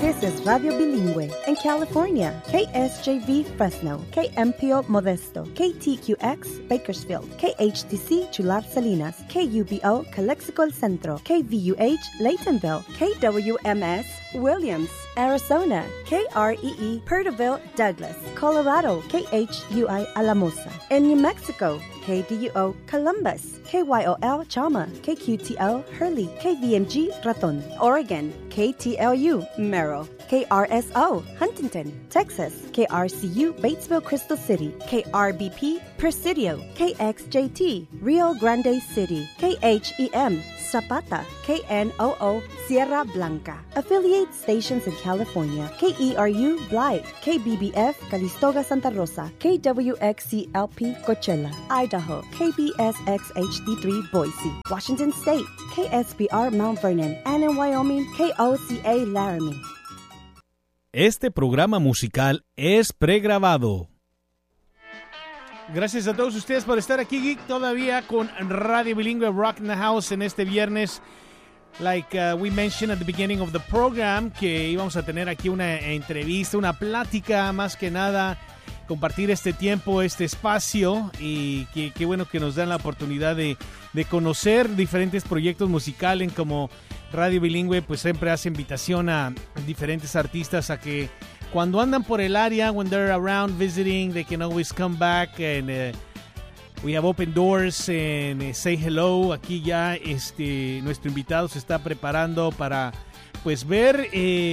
This is Radio Bilingüe in California, KSJV Fresno, KMPO Modesto, KTQX Bakersfield, KHTC Chular Salinas, KUBO Calexico El Centro, KVUH Laytonville, KWMS Williams, Arizona, KREE Perterville Douglas, Colorado, KHUI Alamosa, in New Mexico, KDUO Columbus, KYOL Chama, KQTL Hurley, KVMG Raton, Oregon, KTLU Merrill, KRSO Huntington, Texas, KRCU Batesville Crystal City, KRBP Presidio, KXJT Rio Grande City, KHEM Zapata, KNOO Sierra Blanca. Affiliate stations in California, KERU Blythe, KBBF Calistoga Santa Rosa, KWXCLP Coachella, Idaho, KBSXHD3 Boise, Washington State, KSBR Mount Vernon, and in Wyoming, KOCA Laramie. Este programa musical es pregrabado. Gracias a todos ustedes por estar aquí todavía con Radio Bilingüe Rock in the House en este viernes. Like we mentioned at the beginning of the program, que íbamos a tener aquí una entrevista, una plática, más que nada, compartir este tiempo, este espacio, y qué bueno que nos dan la oportunidad de conocer diferentes proyectos musicales. Como Radio Bilingüe pues siempre hace invitación a diferentes artistas a que cuando andan por el área, when they're around visiting, they can always come back and we have open doors and say hello. Aquí ya nuestro invitado se está preparando para pues ver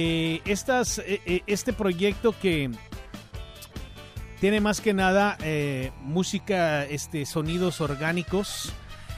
este proyecto que tiene más que nada música, sonidos orgánicos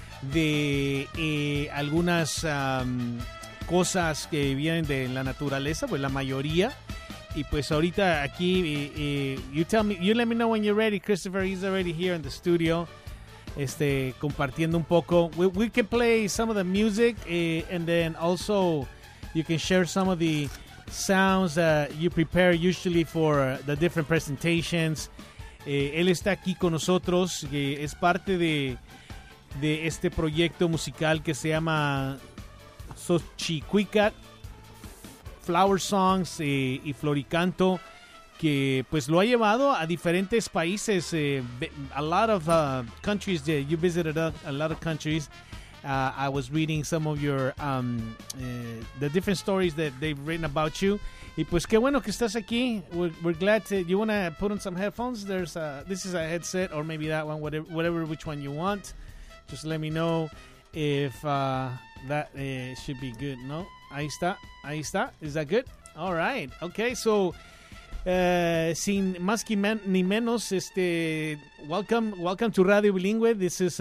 de algunas cosas que vienen de la naturaleza, pues la mayoría. Y pues ahorita aquí, you let me know when you're ready, Christopher. He's already here in the studio, compartiendo un poco. We can play some of the music, and then also you can share some of the sounds that you prepare usually for the different presentations. Él está aquí con nosotros, es parte de este proyecto musical que se llama Xochicuicat, Flower Songs y Floricanto, que pues lo ha llevado a diferentes países, a lot of countries. You visited a lot of countries. I was reading some of your the different stories that they've written about you. Y pues qué bueno que estás aquí. We're glad to. You want to put on some headphones? This is a headset, or maybe that one, whatever which one you want. Just let me know if that should be good. No, ahí está. Is that good? All right. Okay, so sin más ni menos, welcome to Radio Bilingüe. This is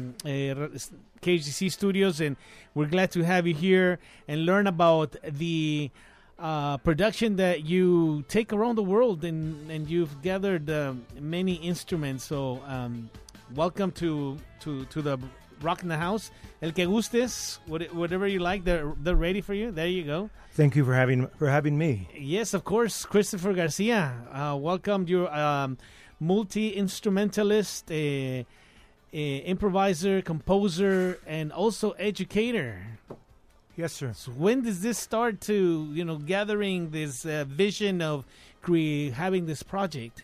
KGC Studios, and we're glad to have you here and learn about the production that you take around the world, and you've gathered many instruments. So welcome to the Rock in the House. El que gustes, whatever you like, they're ready for you. There you go. Thank you for having me. Yes, of course, Christopher Garcia. Welcome. You're multi-instrumentalist, improviser, composer, and also educator. Yes, sir. So when does this start to, gathering this vision of having this project?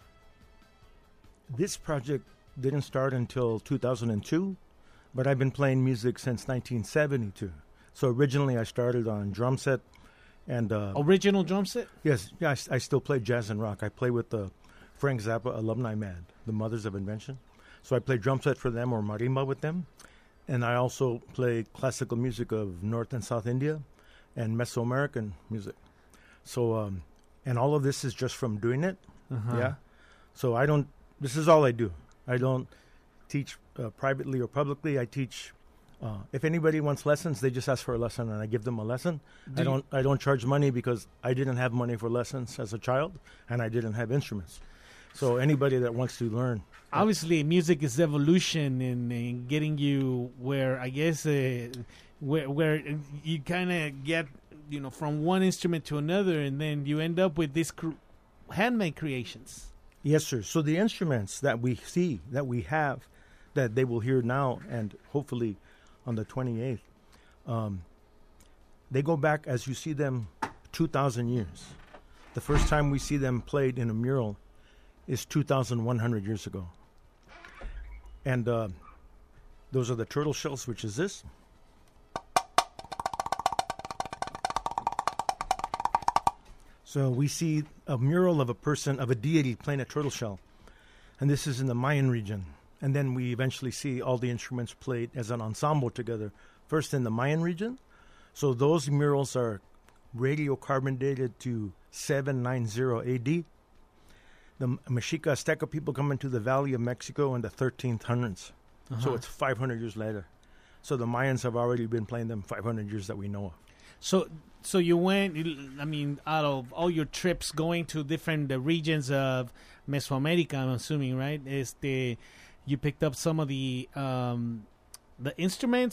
This project didn't start until 2002, but I've been playing music since 1972. So originally I started on drum set. And original drum set? Yes. Yeah, I still play jazz and rock. I play with the Frank Zappa Alumni Band, the Mothers of Invention. So I play drum set for them, or marimba with them. And I also play classical music of North and South India and Mesoamerican music. So, and all of this is just from doing it. Uh-huh. Yeah. So this is all I do. I don't teach privately or publicly. I teach. If anybody wants lessons, they just ask for a lesson, and I give them a lesson. I don't charge money because I didn't have money for lessons as a child, and I didn't have instruments. So anybody that wants to learn. Obviously, music is evolution in getting you where, I guess, where you kind of get, from one instrument to another, and then you end up with these handmade creations. Yes, sir. So the instruments that we see, that we have, that they will hear now, and hopefully on the 28th, they go back, as you see them, 2,000 years. The first time we see them played in a mural is 2,100 years ago. And those are the turtle shells, which is this. So we see a mural of a person, of a deity playing a turtle shell. And this is in the Mayan region. And then we eventually see all the instruments played as an ensemble together. First in the Mayan region. So those murals are radiocarbon dated to 790 AD. The Mexica Azteca people come into the Valley of Mexico in the 1300s. So it's 500 years later. So the Mayans have already been playing them 500 years that we know of. So you went, I mean, out of all your trips going to different regions of Mesoamerica, I'm assuming, right? You picked up some of the instruments